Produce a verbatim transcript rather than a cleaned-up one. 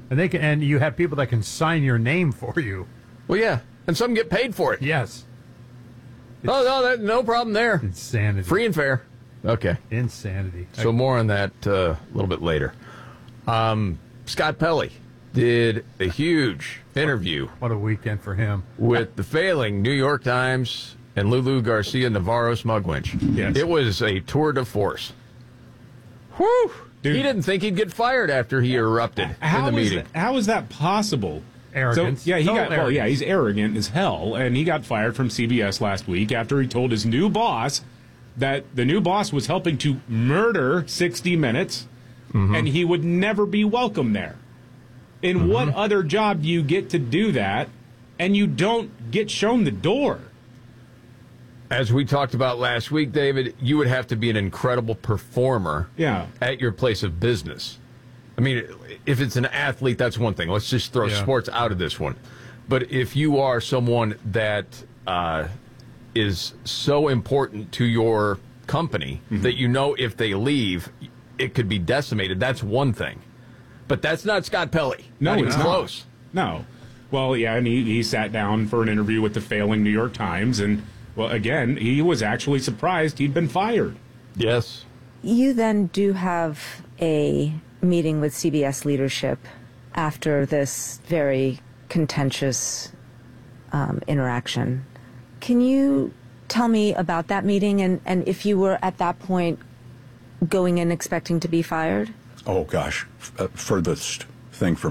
And they can, and you have people that can sign your name for you. Well, yeah, and some get paid for it. Yes. Oh, no, that, no problem there. Insanity. Free and fair. Okay. Insanity. So more on that uh, a little bit later. Um, Scott Pelley did a huge interview. What a weekend for him. With the failing New York Times and Lulu Garcia Navarro Smugwinch. Yes. It was a tour de force. Whew. Dude. He didn't think he'd get fired after he erupted how in the is meeting. That, how is that possible? Arrogance. So, yeah, he Total got. Well, yeah, he's arrogant as hell, and he got fired from C B S last week after he told his new boss that the new boss was helping to murder sixty minutes, mm-hmm. and he would never be welcome there. In mm-hmm. what other job do you get to do that, and you don't get shown the door? As we talked about last week, David, you would have to be an incredible performer yeah. at your place of business. I mean, if it's an athlete, that's one thing. Let's just throw yeah. sports out of this one. But if you are someone that uh, is so important to your company mm-hmm. that you know if they leave, it could be decimated, that's one thing. But that's not Scott Pelley. No, not even it's close. Not. No. Well, yeah, and he, he sat down for an interview with the failing New York Times, and, well, again, he was actually surprised he'd been fired. Yes. You then do have a meeting with C B S leadership after this very contentious um, interaction. Can you tell me about that meeting and, and if you were at that point going in expecting to be fired? Oh, gosh. Uh, furthest thing from